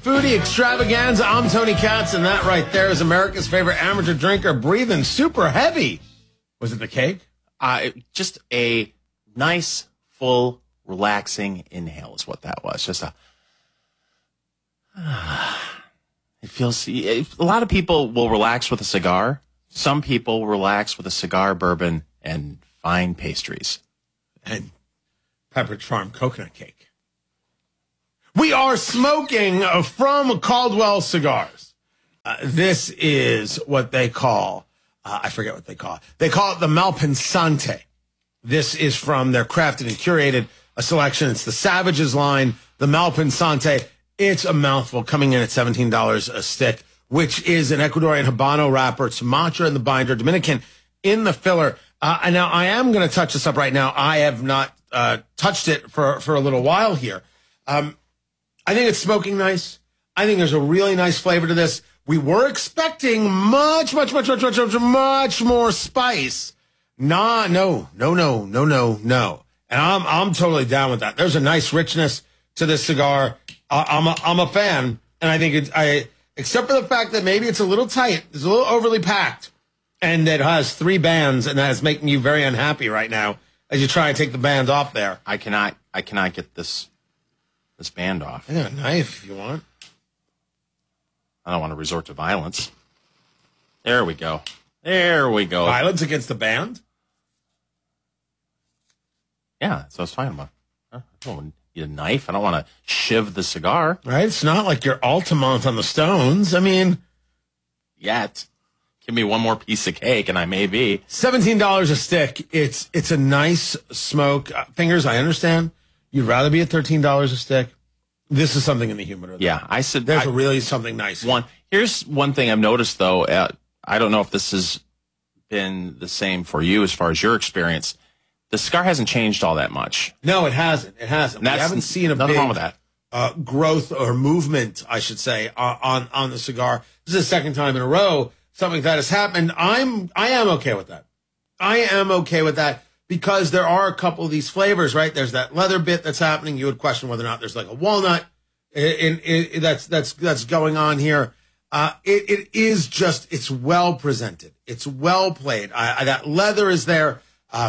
Foodie Extravaganza. I'm Tony Katz, and that right there is America's favorite amateur drinker breathing super heavy. Was it the cake? Just a nice, full, relaxing inhale is what that was. Just it feels. A lot of people will relax with a cigar. Some people relax with a cigar, bourbon, and fine pastries. And Pepperidge Farm coconut cake. We are smoking from Caldwell Cigars. This is what they call, I forget what they call it. They call it the Malpensante. This is from their crafted and curated a selection. It's the Savages line, the Malpensante. It's a mouthful, coming in at $17 a stick, which is an Ecuadorian Habano wrapper, Sumatra in the binder, Dominican in the filler. And now I am going to touch this up right now. I have not touched it for a little while here. I think it's smoking nice. I think there's a really nice flavor to this. We were expecting much more spice. No. And I'm totally down with that. There's a nice richness to this cigar. I'm a fan, and I think except for the fact that maybe it's a little tight, it's a little overly packed, and it has 3 bands, and that is making you very unhappy right now as you try and take the band off there. I cannot get this band off. I got a knife if you want. I don't want to resort to violence. There we go. Violence against the band? Yeah, so it's fine. I don't need a knife. I don't want to shiv the cigar. Right? It's not like you're Altamont on the Stones. I mean... Yet. Give me one more piece of cake and I may be. $17 a stick. It's a nice smoke. Fingers, I understand. You'd rather be at $13 a stick. This is something in the humidor. Yeah, I said... There's really something nice. Here's one thing I've noticed, though. I don't know if this has been the same for you as far as your experience. The cigar hasn't changed all that much. No, it hasn't. We haven't seen a big wrong with that. Growth or movement, I should say, on the cigar. This is the second time in a row something that has happened. I am okay with that. I am okay with that because there are a couple of these flavors, right? There's that leather bit that's happening. You would question whether or not there's like a walnut that's going on here. It is just, it's well presented. It's well played. That leather is there.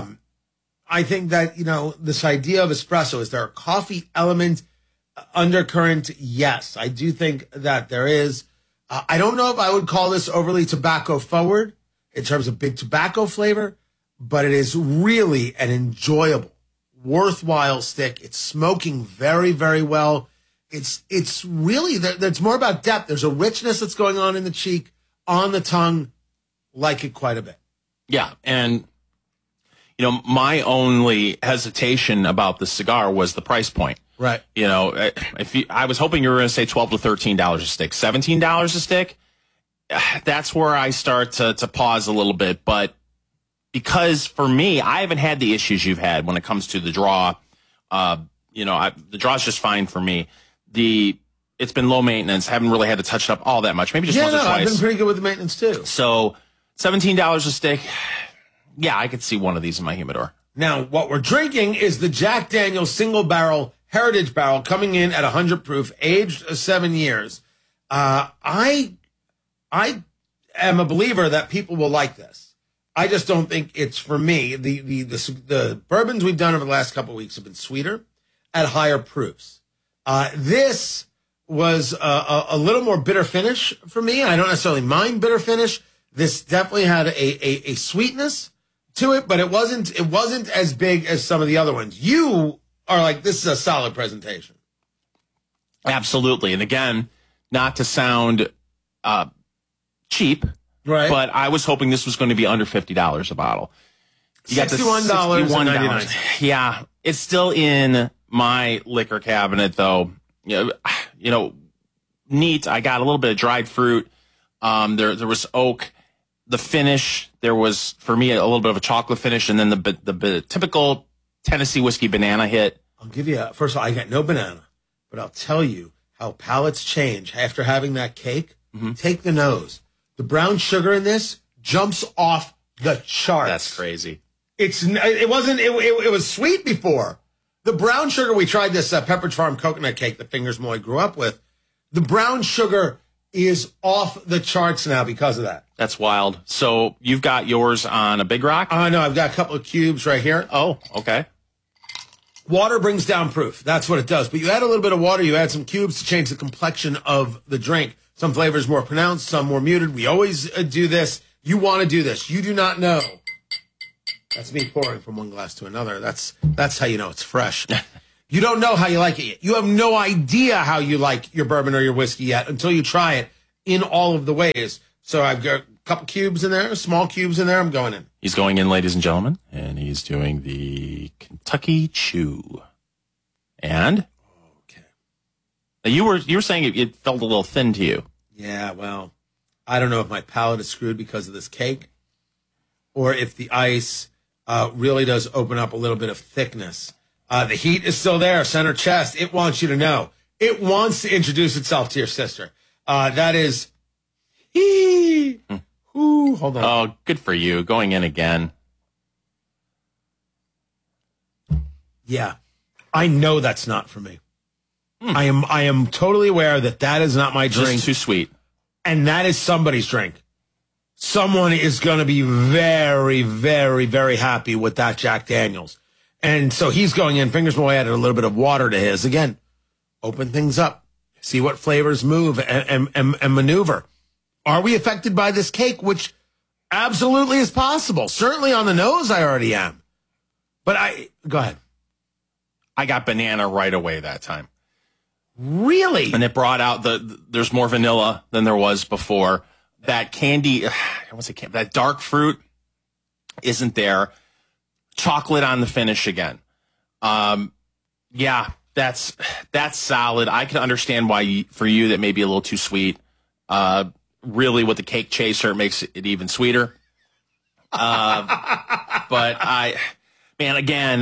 I think that, this idea of espresso, is there a coffee element undercurrent? Yes, I do think that there is. I don't know if I would call this overly tobacco forward in terms of big tobacco flavor, but it is really an enjoyable, worthwhile stick. It's smoking very, very well. It's really, there's more about depth. There's a richness that's going on in the cheek, on the tongue. Like it quite a bit. Yeah, and my only hesitation about the cigar was the price point. Right. I was hoping you were going to say $12 to $13 a stick. $17 a stick, that's where I start to pause a little bit. But because for me, I haven't had the issues you've had when it comes to the draw. The draw's just fine for me. It's been low maintenance. Haven't really had to touch it up all that much. Maybe just once or twice. I've been pretty good with the maintenance too. So $17 a stick. Yeah, I could see one of these in my humidor. Now, what we're drinking is the Jack Daniel's Single Barrel Heritage Barrel, coming in at 100 proof, aged 7 years. I am a believer that people will like this. I just don't think it's for me. The bourbons we've done over the last couple of weeks have been sweeter at higher proofs. This was a little more bitter finish for me. I don't necessarily mind bitter finish. This definitely had a sweetness to it, but it wasn't as big as some of the other ones. You are like, this is a solid presentation. Absolutely. And again, not to sound cheap, right? But I was hoping this was going to be under $50 a bottle. You got $61.99. Yeah, it's still in my liquor cabinet, though. Neat. I got a little bit of dried fruit. There was oak. The finish, there was, for me, a little bit of a chocolate finish, and then the typical Tennessee whiskey banana hit. I'll give you first of all, I got no banana, but I'll tell you how palates change after having that cake. Mm-hmm. Take the nose. The brown sugar in this jumps off the charts. That's crazy. It was sweet before. The brown sugar, we tried this Pepperidge Farm coconut cake that Fingers Moy grew up with. The brown sugar is off the charts now because of that. That's wild. So you've got yours on a Big Rock? No, I've got a couple of cubes right here. Oh, okay. Water brings down proof. That's what it does. But you add a little bit of water, you add some cubes to change the complexion of the drink. Some flavors more pronounced, some more muted. We always do this. You want to do this. You do not know. That's me pouring from one glass to another. That's how you know it's fresh. You don't know how you like it yet. You have no idea how you like your bourbon or your whiskey yet until you try it in all of the ways. So I've got a couple cubes in there, small cubes in there. I'm going in. He's going in, ladies and gentlemen, and he's doing the Kentucky Chew. And? Okay. Now you were saying it felt a little thin to you. Yeah, well, I don't know if my palate is screwed because of this cake or if the ice really does open up a little bit of thickness. The heat is still there, center chest. It wants you to know. It wants to introduce itself to your sister. That is... Ooh, hold on. Oh, good for you. Going in again. Yeah. I know that's not for me. I am totally aware that is not my drink. Just too sweet. And that is somebody's drink. Someone is going to be very, very, very happy with that Jack Daniels. And so he's going in, fingers away, added a little bit of water to his. Again, open things up. See what flavors move and maneuver. Are we affected by this cake? Which absolutely is possible. Certainly on the nose, I already am. But go ahead. I got banana right away that time. Really? And it brought out there's more vanilla than there was before. That candy, that dark fruit isn't there. Chocolate on the finish again. Yeah, that's solid. I can understand why for you that may be a little too sweet. Really, with the cake chaser, it makes it even sweeter. But again,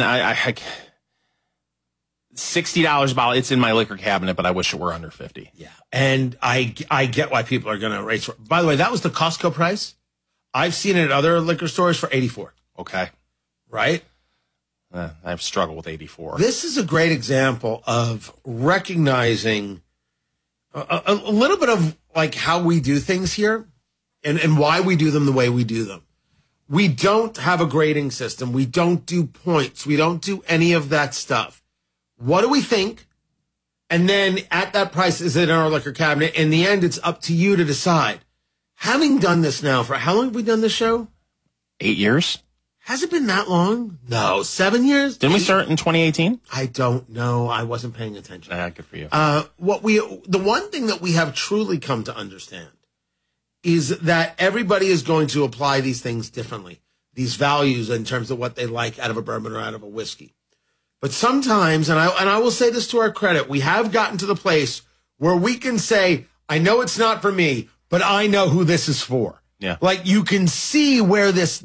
$60 a bottle. It's in my liquor cabinet, but I wish it were under 50. Yeah, and I get why people are going to race. By the way, that was the Costco price. I've seen it at other liquor stores for $84. Okay, right. I've struggled with 84. This is a great example of recognizing a little bit of like how we do things here and why we do them the way we do them. We don't have a grading system. We don't do points. We don't do any of that stuff. What do we think? And then at that price, is it in our liquor cabinet? In the end, it's up to you to decide. Having done this now for how long have we done this show? 8 years. Has it been that long? No, 7 years? Didn't we start in 2018? I don't know. I wasn't paying attention. Good for you. The one thing that we have truly come to understand is that everybody is going to apply these things differently, these values in terms of what they like out of a bourbon or out of a whiskey. But sometimes, and I will say this to our credit, we have gotten to the place where we can say, I know it's not for me, but I know who this is for. Yeah. Like you can see where this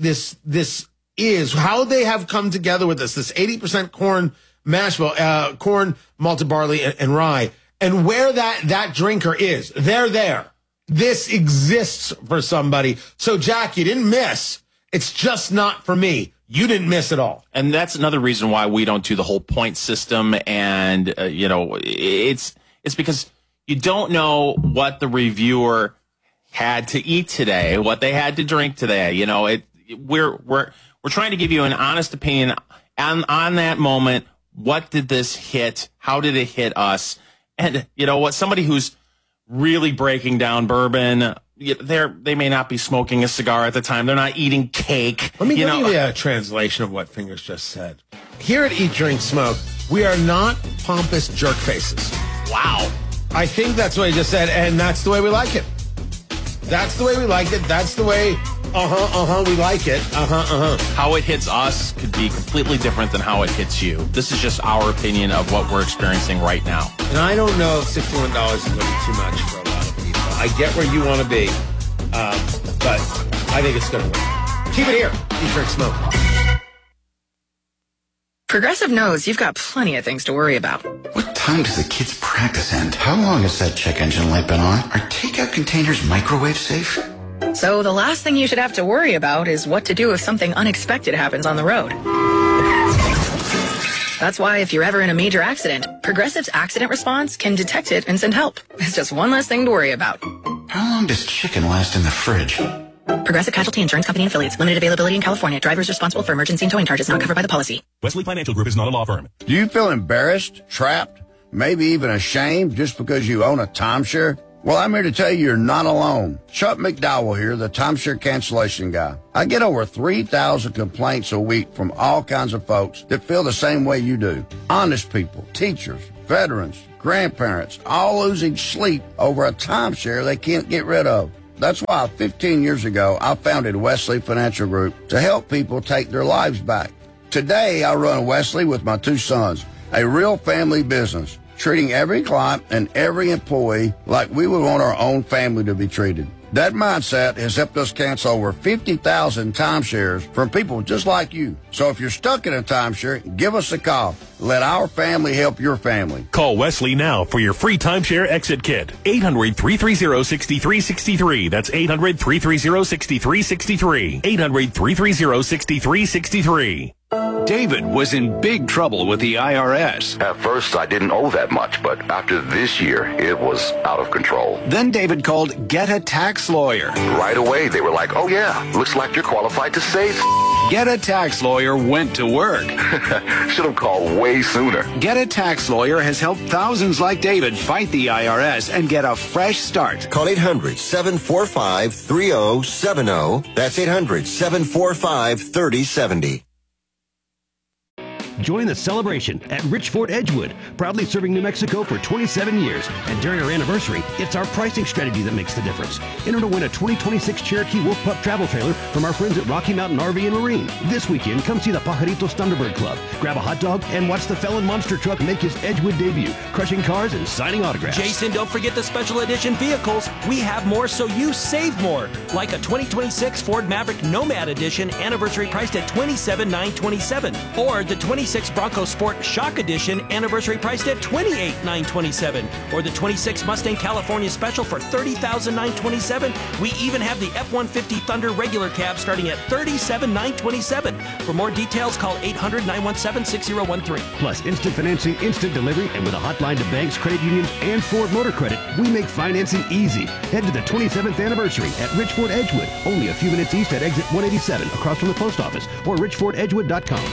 is, how they have come together with this 80% corn mash bill, corn, malted barley, and rye, and where that drinker is. They're there. This exists for somebody. So, Jack, you didn't miss. It's just not for me. You didn't miss at all. And that's another reason why we don't do the whole point system. And, it's because you don't know what the reviewer had to eat today, what they had to drink today. We're trying to give you an honest opinion on that moment. What did this hit? How did it hit us? And you know what? Somebody who's really breaking down bourbon, they may not be smoking a cigar at the time. They're not eating cake. Let me give you a translation of what Fingers just said. Here at Eat, Drink, Smoke, we are not pompous jerk faces. Wow. I think that's what he just said, and that's the way we like it. That's the way we like it. That's the way, we like it. How it hits us could be completely different than how it hits you. This is just our opinion of what we're experiencing right now. And I don't know if $61 is going to be too much for a lot of people. I get where you want to be, but I think it's going to work. Keep it here. Eat, Drink, Smoke. Progressive knows you've got plenty of things to worry about. What time does the kids' practice end? How long has that check engine light been on? Are takeout containers microwave safe? So the last thing you should have to worry about is what to do if something unexpected happens on the road. That's why if you're ever in a major accident, Progressive's accident response can detect it and send help. It's just one less thing to worry about. How long does chicken last in the fridge? Progressive Casualty Insurance Company and Affiliates. Limited availability in California. Drivers responsible for emergency and towing charges not covered by the policy. Wesley Financial Group is not a law firm. Do you feel embarrassed, trapped, maybe even ashamed just because you own a timeshare? Well, I'm here to tell you you're not alone. Chuck McDowell here, the timeshare cancellation guy. I get over 3,000 complaints a week from all kinds of folks that feel the same way you do. Honest people, teachers, veterans, grandparents, all losing sleep over a timeshare they can't get rid of. That's why 15 years ago, I founded Wesley Financial Group to help people take their lives back. Today, I run Wesley with my two sons, a real family business, treating every client and every employee like we would want our own family to be treated. That mindset has helped us cancel over 50,000 timeshares from people just like you. So if you're stuck in a timeshare, give us a call. Let our family help your family. Call Wesley now for your free timeshare exit kit. 800-330-6363. That's 800-330-6363. 800-330-6363. David was in big trouble with the IRS. At first, I didn't owe that much, but after this year, it was out of control. Then David called Get a Tax Lawyer. Right away, they were like, oh yeah, looks like you're qualified to save. Get a Tax Lawyer went to work. Should have called way sooner. Get a Tax Lawyer has helped thousands like David fight the IRS and get a fresh start. Call 800-745-3070. That's 800-745-3070. Join the celebration at Richford Edgewood, proudly serving New Mexico for 27 years. And during our anniversary, it's our pricing strategy that makes the difference. Enter to win a 2026 Cherokee Wolf Pup travel trailer from our friends at Rocky Mountain RV and Marine. This weekend, come see the Pajaritos Thunderbird Club, grab a hot dog, and watch the Felon Monster Truck make his Edgewood debut, crushing cars and signing autographs. Jason, don't forget the special edition vehicles. We have more so you save more. Like a 2026 Ford Maverick Nomad Edition, anniversary priced at $27,927. Or the 26 Bronco Sport Shock Edition, anniversary priced at $28,927. Or the 26 Mustang California Special for $30,927. We even have the F-150 Thunder regular cab starting at $37,927. For more details, call 800-917-6013. Plus instant financing, instant delivery, and with a hotline to banks, credit unions, and Ford Motor Credit, we make financing easy. Head to the 27th anniversary at Richford Edgewood, only a few minutes east at exit 187, across from the post office, or richfordedgewood.com.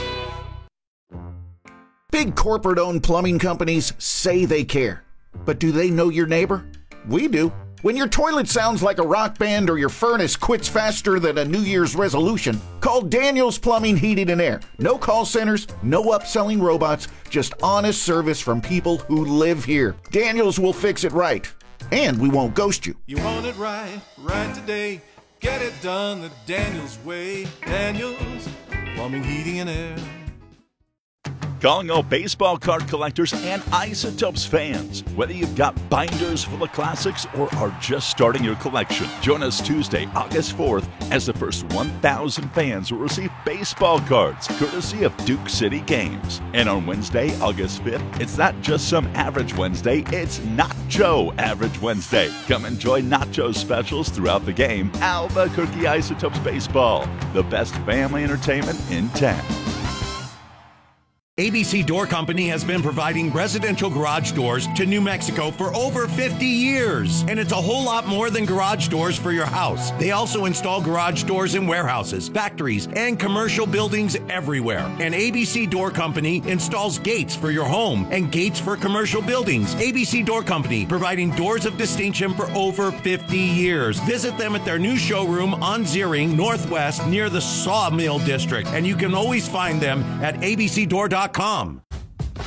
Big corporate-owned plumbing companies say they care. But do they know your neighbor? We do. When your toilet sounds like a rock band or your furnace quits faster than a New Year's resolution, call Daniels Plumbing, Heating, and Air. No call centers, no upselling robots, just honest service from people who live here. Daniels will fix it right. And we won't ghost you. You want it right today. Get it done the Daniels way. Daniels Plumbing, Heating, and Air. Calling all baseball card collectors and Isotopes fans. Whether you've got binders full of classics or are just starting your collection, join us Tuesday, August 4th, as the first 1,000 fans will receive baseball cards, courtesy of Duke City Games. And on Wednesday, August 5th, it's not just some average Wednesday, it's Nacho Average Wednesday. Come enjoy Nacho specials throughout the game. Albuquerque Isotopes Baseball, the best family entertainment in town. ABC Door Company has been providing residential garage doors to New Mexico for over 50 years. And it's a whole lot more than garage doors for your house. They also install garage doors in warehouses, factories, and commercial buildings everywhere. And ABC Door Company installs gates for your home and gates for commercial buildings. ABC Door Company, providing doors of distinction for over 50 years. Visit them at their new showroom on Ziering Northwest near the Sawmill District. And you can always find them at abcdoor.com.